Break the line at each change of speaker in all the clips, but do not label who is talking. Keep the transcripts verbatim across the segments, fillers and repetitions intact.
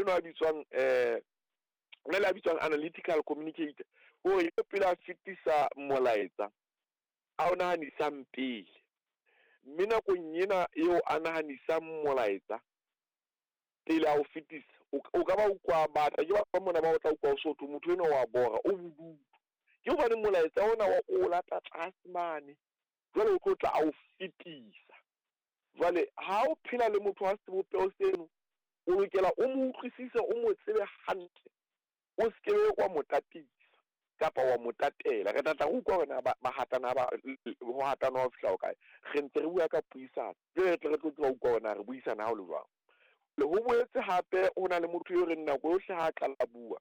eno a bitswang eh ona le a bitswang analytical communicator o e pela fitisa molaetsa a ona hanisang pele mme nako nyena eo a nahanisang molaetsa pele a o fitisa o ka ba o kwa batla ke ba mona ba o tla o kwa o sotho motho eno wa bora o budu ke o bane molaetsa ona wa o lata tlasemane jwale o tla a o fitisa jwale ha o phela le motho wa sebopeo seno o lokela o mo utlwisise o mo tsebe hantle o skebe kwa motatisa kapa wa motatela re tla tla o kwa bona ba hatana ba ho hatana ho fihla o kae re ntse re bua ka puisano re tle re tlo tla o kwa bona re buisana ha o le jwang le ho boetse hape ona le motho yo re nna go hle ha qala bua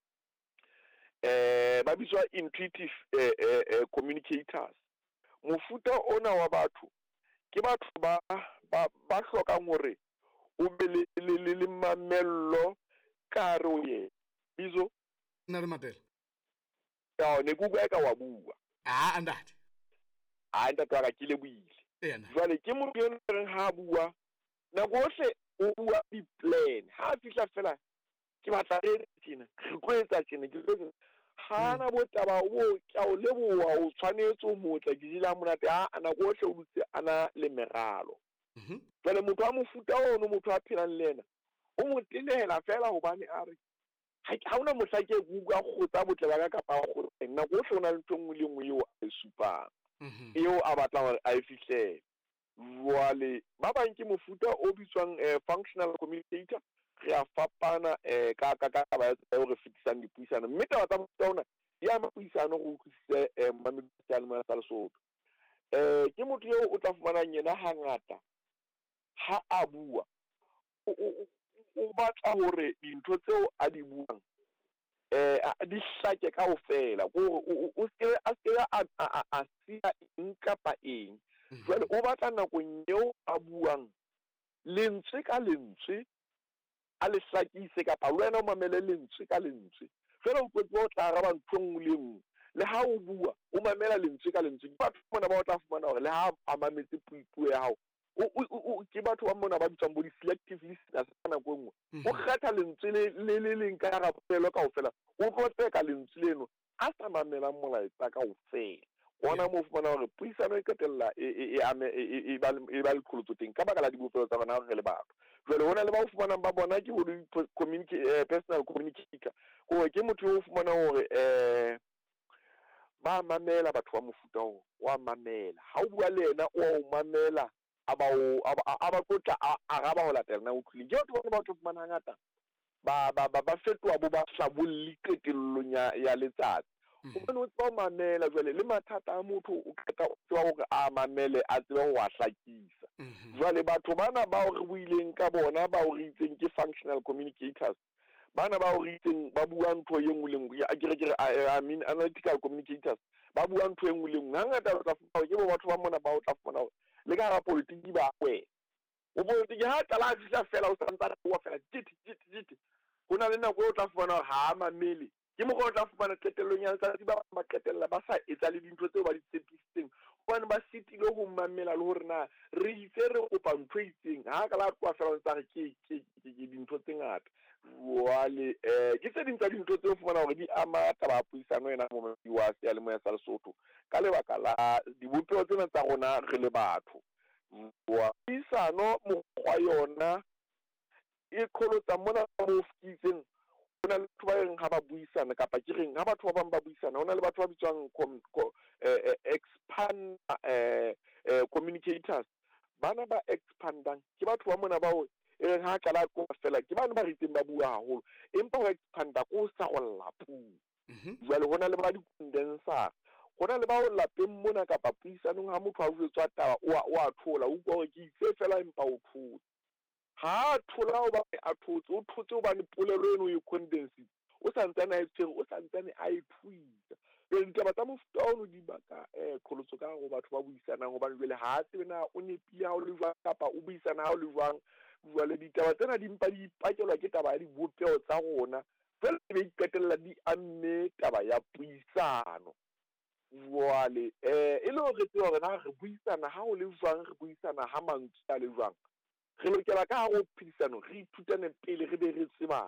eh ba bitswa intuitive eh, eh, communicators mofuta ona wa batho ke batho ba ba ba hlokang hore o be le le mamello ka re o ye bizo
na re matela
ya ne ku ka wa bua
ah andati
a nda twa ka kile buile jwale ke mo ke re ha bua na gohle o bua di plan ha fihla fela ke batla re tsena re kwetsa tsena ke tlo hana bo taba o tla o leboa o tshwanetse o motla ke dila monate a ana gohle o butse ana le meralo
mhm
jwale motho a mofuta ono motho a phelang lena o mo tenehela fela hobane a re ha ona mohlake bua khotsa botle ba ka kapa go nna gohle ona le tongwe le ngwe eo a supang eo a batla hore a fihle jwale ba bang ke mofuta o bitswang functional communicator re a fapana eh ka ka ka ba ya re fitisang dipuisano mme taba tsa motona ya mapuisano go utlwisise eh mamedia le mona tsa Lesotho eh ke motho yo o tla fumana yena hangata ha a bua o batla hore dintho tseo a di buang eh di hlake kaofela go o se a se a a sia eng kapa eng jwale o batla nako nyeo a buang lentswe ka lentswe a le hlakise kapa le wena o mamele lentswe ka lentswe fela o tlo tla ra ba ntshong le nngwe le ha o bua o mamela lentswe ka lentswe batho bona ba o tla fumana hore le ha a mametse puipuo ya hao o ke batho ba mona ba bitsang bo selective listeners kana go nngwe o kgetha lentswe le le leng ka rapelo kaofela o tlotse ka lentswe leno a sa mamela molaetsa kaofela bona mo fumana hore puisano e qetella e ame e ba le khulutso teng ka baka la dibopelo tsa bona re le batho jwale hona le ba o fumana ba bona ke bo communicate personal communicator go ke motho o fumana hore eh ba mamela batho ba mofuta o wa mamela ha o bua le yena o mamela aba o aba tlotla a ga ba ho latela na utlwile ke batho ba batho fumana ngata ba ba ba fetwa bo ba hlabolli qetellong ya letsatsi o bona o tsa mamela jwale le mathata a motho o qeta tswa hore a mamele a tseba ho a hlakisa jwale batho bana ba o re buileng ka bona ba o re itseng ke functional communicators bana ba o re itseng ba bua ntho ye nngwe le nngwe a kere kere I mean analytical communicators ba bua ntho ye nngwe le nngwe hangata ba tla fumana ke bo batho ba mona ba o tla fumana le ka ga politiki ba kwe o politiki ha tala fihla fela o santsa wa fela titi titi titi hona le nako o tla fumana ha mamele ke mo go tla fumana qetellong ya letsatsi ba ba qetella ba sa etsa le dintho tseo ba di tshepisitseng hobane ba sitile ho mamela le hore na re itse re kopa ntho itseng ha ka la kwa fela ntsa re ke ke dintho tse ngata wale eh ke tse dintho dintho tseo fumana hore di ama taba puisano ena mo wa se le mo ya sa Lesotho ka lebaka la dibopelo tsena tsa rona re le batho wa puisano mo kwa yona e kholotsa mona mo fititseng hona le batho ba reng ha ba buisana kapa ke reng ha batho ba bang ba buisana hona le batho ba bitswang expand eh communicators bana ba expandang ke batho ba mona ba o e ha kala ko fela ke bana ba riteng ba bua haholo empa ho expanda ko sa go lapu jwale hona le ba di condenser hona le ba o lapeng mona kapa puisanong ha motho a utswa taba o a thola o go ke itse fela empa o thola ha thola o ba a thotse o thotse o ba le polelo eno e condense o sa ntsana e tsere o sa ntsane a e thuisa le ditaba tsa mofuta ono di baka eh kholotso ka go batho ba buisana go ba le ha tsebe na o nepile ha o le jwang kapa o buisana ha o le jwang bua le ditaba tsena di mpa di pakelwa ke taba ya dibopeo tsa rona fela be iqetella di amme taba ya puisano jwale eh e le hore tse hore na re buisana ha o le jwang re buisana ha mantswe a le jwang re lokela ka go phedisano re ithutane pele re be re tseba